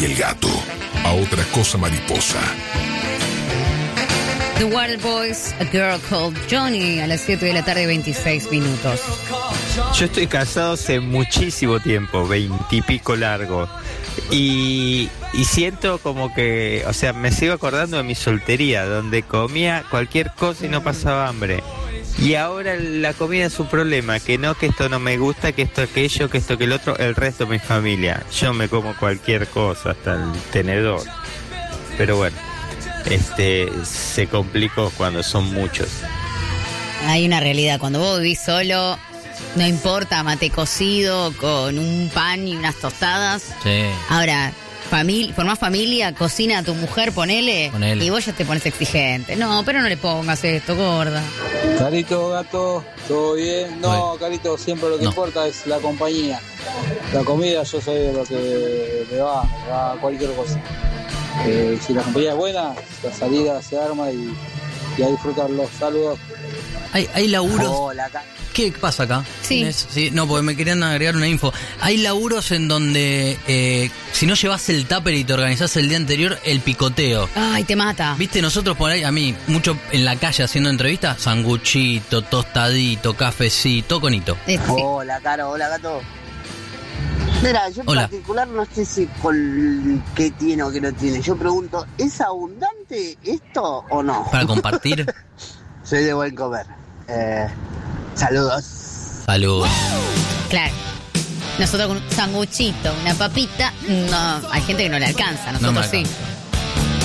y el gato. A otra cosa mariposa. The Waterboys, A Girl Called Johnny, a las 7 de la tarde, 26 minutos. Yo estoy casado hace muchísimo tiempo, 20 y pico largo. Y siento como que, o sea, me sigo acordando de mi soltería, donde comía cualquier cosa y no pasaba hambre. Y ahora la comida es un problema, que esto no me gusta, que esto aquello, que esto que el otro, el resto de mi familia. Yo me como cualquier cosa, hasta el tenedor. Pero bueno, se complicó cuando son muchos. Hay una realidad, cuando vos vivís solo, no importa, mate cocido con un pan y unas tostadas. Sí. Ahora, formás familia, cocina a tu mujer, ponele, y vos ya te pones exigente. No, pero no le pongas esto, gorda. Carito, gato, ¿todo bien? No, Carito, siempre lo que importa es la compañía. La comida, yo soy de lo que me va a cualquier cosa. Si la compañía es buena, la salida se arma y a disfrutarlo. Saludos. Hay laburos. Hola, ¿Qué pasa acá? Sí. Sí. No, porque me querían agregar una info. Hay laburos en donde si no llevas el tupper y te organizás el día anterior, el picoteo. Ay, te mata. Viste, nosotros por ahí, a mí, mucho en la calle haciendo entrevistas, sanguchito, tostadito, cafecito, conito. Sí. Hola, Caro, hola, gato. Mira, yo en particular no sé si con qué tiene o qué no tiene. Yo pregunto, ¿es abundante esto o no? Para compartir. Soy de buen comer. Saludos. Saludos. Claro. Nosotros con un sanguchito, una papita, no, hay gente que no le alcanza, nosotros sí.